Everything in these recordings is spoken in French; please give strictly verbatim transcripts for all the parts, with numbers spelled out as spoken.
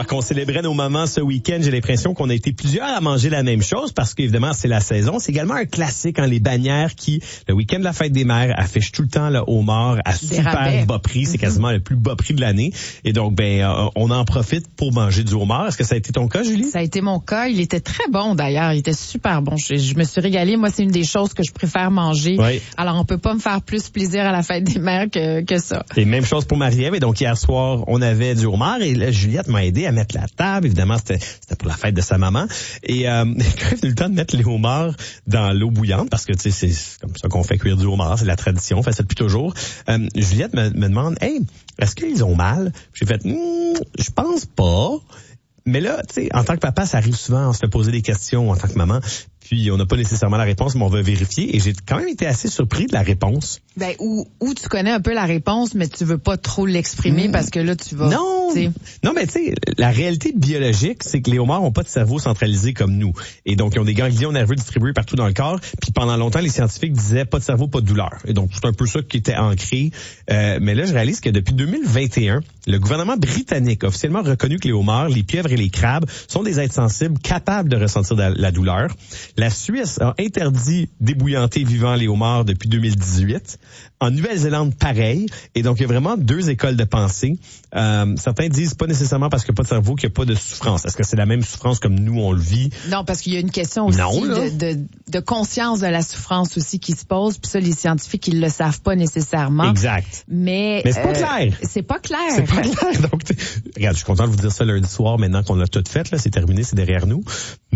Alors qu'on célébrait nos mamans ce week-end, j'ai l'impression qu'on a été plusieurs à manger la même chose parce qu'évidemment, c'est la saison. C'est également un classique, hein, les bannières qui, le week-end de la fête des mères, affichent tout le temps le homard à super bas prix. C'est quasiment le plus bas prix de l'année. Et donc, ben, euh, on en profite pour manger du homard. Est-ce que ça a été ton cas, Julie? Ça a été mon cas. Il était très bon, d'ailleurs. Il était super bon. Je, je me suis régalée. Moi, c'est une des choses que je préfère manger. Oui. Alors, on peut pas me faire plus plaisir à la fête des mères que, que ça. Et même chose pour Marie-Ève. Et donc, hier soir, on avait du homard. Et là, Juliette m'a aidé à mettre la table. Évidemment, c'était, c'était pour la fête de sa maman. Et euh, quand il a eu le temps de mettre les homards dans l'eau bouillante, parce que tu sais, c'est comme ça qu'on fait cuire du homard. C'est la tradition. On fait ça depuis toujours. Euh, Juliette me, me demande, hey, est-ce qu'ils ont mal? J'ai fait, hmm, je pense pas. Mais là, tu sais, en tant que papa, ça arrive souvent, on se fait poser des questions en tant que maman, puis on n'a pas nécessairement la réponse, mais on va vérifier. Et j'ai quand même été assez surpris de la réponse. Ben, ou, ou tu connais un peu la réponse, mais tu veux pas trop l'exprimer mmh. parce que là, tu vas... Non, t'sais. non, mais tu sais, la réalité biologique, c'est que les homards ont pas de cerveau centralisé comme nous. Et donc, ils ont des ganglions nerveux distribués partout dans le corps. Puis pendant longtemps, les scientifiques disaient pas de cerveau, pas de douleur. Et donc, c'est un peu ça qui était ancré. Euh, mais là, je réalise que depuis deux mille vingt et un, le gouvernement britannique a officiellement reconnu que les homards, les pieuvres et les crabes sont des êtres sensibles capables de ressentir de la douleur. La Suisse a interdit d'ébouillanter vivant les homards depuis deux mille dix-huit. En Nouvelle-Zélande, pareil. Et donc, il y a vraiment deux écoles de pensée. Euh, certains disent pas nécessairement parce qu'il n'y a pas de cerveau qu'il n'y a pas de souffrance. Est-ce que c'est la même souffrance comme nous, on le vit? Non, parce qu'il y a une question aussi non, de, de, de conscience de la souffrance aussi qui se pose. Puis ça, les scientifiques, ils le savent pas nécessairement. Exact. Mais, Mais c'est pas euh, clair. C'est pas clair. C'est pas clair. Donc, regarde, je suis content de vous dire ça lundi soir, maintenant qu'on l'a tout fait. Là, c'est terminé, c'est derrière nous.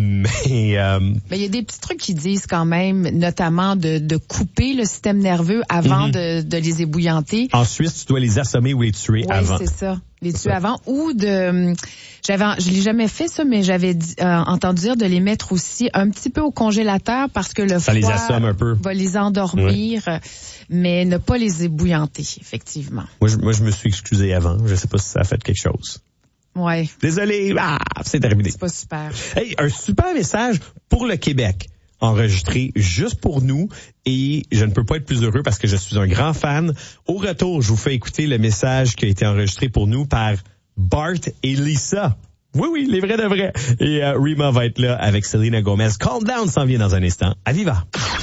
Mais euh... mais il y a des petits trucs qui disent quand même, notamment de, de couper le système nerveux avant mm-hmm. de, de les ébouillanter. En Suisse, tu dois les assommer ou les tuer oui, avant. Oui, c'est ça. Les tuer avant ou de, j'avais, je l'ai jamais fait ça, mais j'avais dit, euh, entendu dire de les mettre aussi un petit peu au congélateur parce que le ça froid les assomme un peu. Va les endormir, oui. Mais ne pas les ébouillanter, effectivement. Moi, je, moi, je me suis excusé avant. Je sais pas si ça a fait quelque chose. Ouais. Désolé, ah, c'est terminé. C'est pas super. Hey, un super message pour le Québec, enregistré juste pour nous, et je ne peux pas être plus heureux parce que je suis un grand fan. Au retour, je vous fais écouter le message qui a été enregistré pour nous par Bart et Lisa. Oui, oui, les vrais de vrais. Et euh, Rima va être là avec Selena Gomez. Calm Down s'en vient dans un instant. À Viva!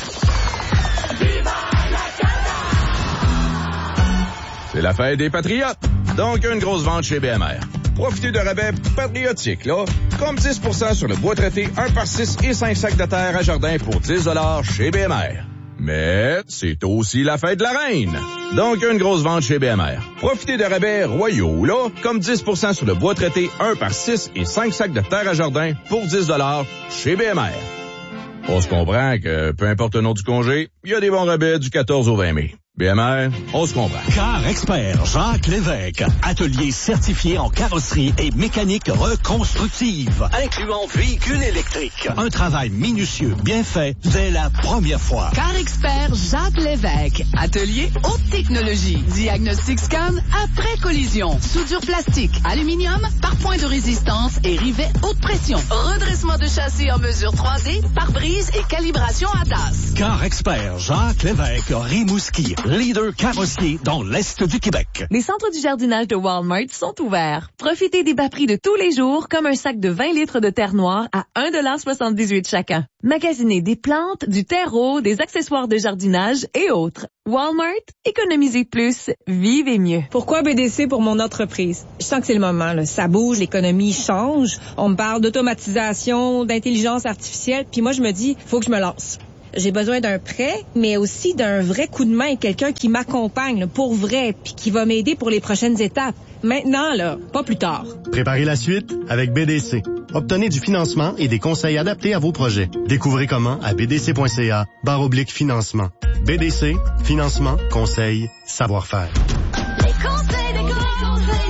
C'est la fête des Patriotes, donc une grosse vente chez B M R. Profitez de rabais patriotiques, là, comme dix pour cent sur le bois traité un par six et cinq sacs de terre à jardin pour dix dollars chez B M R. Mais c'est aussi la fête de la reine, donc une grosse vente chez B M R. Profitez de rabais royaux, là, comme dix pour cent sur le bois traité un par six et cinq sacs de terre à jardin pour dix dollars chez B M R. On se comprend que, peu importe le nom du congé, il y a des bons rabais du quatorze au vingt mai. B M R, on se comprend. Car Expert Jacques Lévesque, atelier certifié en carrosserie et mécanique reconstructive, incluant véhicules électriques. Un travail minutieux, bien fait, dès la première fois. Car Expert Jacques Lévesque, atelier haute technologie, diagnostic scan après collision, soudure plastique, aluminium, par point de résistance et rivet haute pression, redressement de châssis en mesure trois D, pare-brise et calibration A D A S. Car Expert Jacques Lévesque, Rimouski, leader carrossier dans l'Est du Québec. Les centres du jardinage de Walmart sont ouverts. Profitez des bas prix de tous les jours, comme un sac de vingt litres de terre noire à un dollar soixante-dix-huit chacun. Magasinez des plantes, du terreau, des accessoires de jardinage et autres. Walmart, économisez plus, vivez mieux. Pourquoi B D C pour mon entreprise? Je sens que c'est le moment, là. Ça bouge, l'économie change. On me parle d'automatisation, d'intelligence artificielle, puis moi je me dis, faut que je me lance. J'ai besoin d'un prêt, mais aussi d'un vrai coup de main, quelqu'un qui m'accompagne là, pour vrai, puis qui va m'aider pour les prochaines étapes. Maintenant, là, pas plus tard. Préparez la suite avec B D C. Obtenez du financement et des conseils adaptés à vos projets. Découvrez comment à bdc.ca barre oblique financement. B D C, financement, conseils, savoir-faire. Les conseils des conseils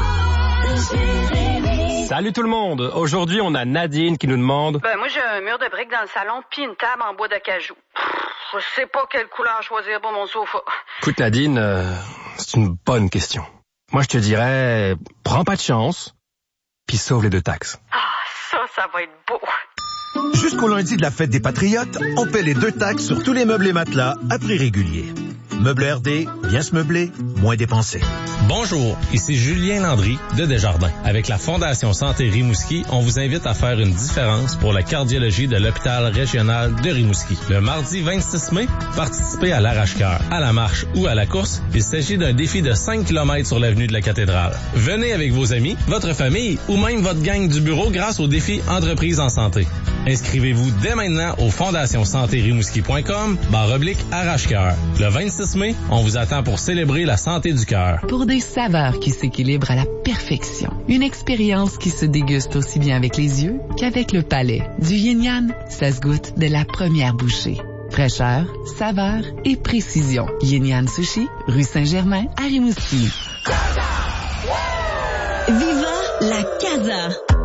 des conseils. Salut tout le monde! Aujourd'hui, on a Nadine qui nous demande... Ben, moi, j'ai un mur de briques dans le salon puis une table en bois d'acajou. Je sais pas quelle couleur choisir pour mon sofa. Écoute, Nadine, euh, c'est une bonne question. Moi, je te dirais, prends pas de chance, puis sauve les deux taxes. Ah, ça, ça va être beau. Jusqu'au lundi de la fête des Patriotes, on paie les deux taxes sur tous les meubles et matelas à prix régulier. Meubles R D, bien se meubler, moins dépensé. Bonjour, ici Julien Landry de Desjardins. Avec la Fondation Santé Rimouski, on vous invite à faire une différence pour la cardiologie de l'hôpital régional de Rimouski. Le mardi vingt-six mai, participez à l'arrache-cœur, à la marche ou à la course. Il s'agit d'un défi de cinq kilomètres sur l'avenue de la Cathédrale. Venez avec vos amis, votre famille ou même votre gang du bureau grâce au défi Entreprise en santé. Inscrivez-vous dès maintenant au fondation santé rimouski point com barre oblique arrache-cœur. Le vingt-six mai, on vous attend pour célébrer la santé du cœur. Pour des saveurs qui s'équilibrent à la perfection. Une expérience qui se déguste aussi bien avec les yeux qu'avec le palais. Du Yin Yang, ça se goûte de la première bouchée. Fraîcheur, saveur et précision. Yin Yang Sushi, rue Saint-Germain, à Rimouski. Viva la Casa!